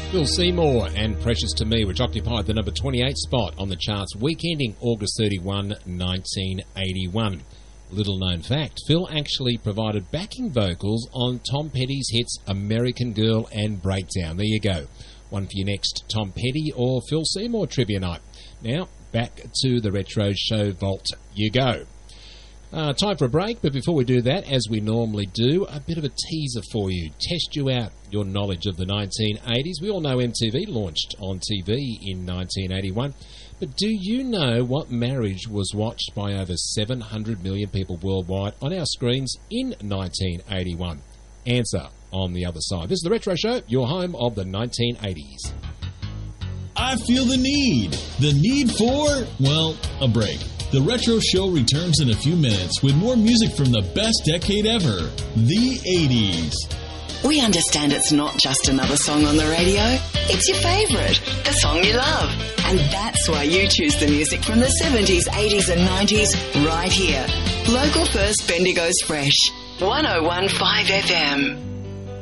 Phil Seymour and Precious to Me, which occupied the number 28 spot on the charts week ending August 31, 1981. Little known fact, Phil actually provided backing vocals on Tom Petty's hits American Girl and Breakdown. There you go. One for your next Tom Petty or Phil Seymour trivia night. Now, back to the Retro Show Vault you go. Time for a break, but before we do that, as we normally do, a bit of a teaser for you. Test you out your knowledge of the 1980s. We all know MTV launched on TV in 1981. But do you know what marriage was watched by over 700 million people worldwide on our screens in 1981? Answer on the other side. This is The Retro Show, your home of the 1980s. I feel the need. The need for, well, a break. The Retro Show returns in a few minutes with more music from the best decade ever, the 80s. We understand it's not just another song on the radio. It's your favourite, the song you love. And that's why you choose the music from the 70s, 80s and 90s right here. Local First Bendigo's Fresh, 101.5 FM.